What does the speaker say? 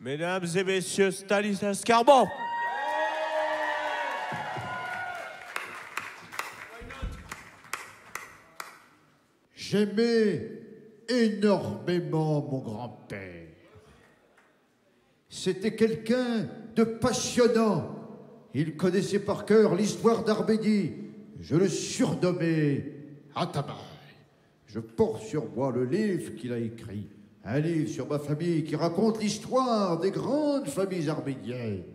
Mesdames et messieurs, Stanislas Carbon. J'aimais énormément mon grand-père. C'était quelqu'un de passionnant. Il connaissait par cœur l'histoire d'Arménie. Je le surnommais Atabaï. Je porte sur moi le livre qu'il a écrit. Un livre sur ma famille qui raconte l'histoire des grandes familles arméniennes.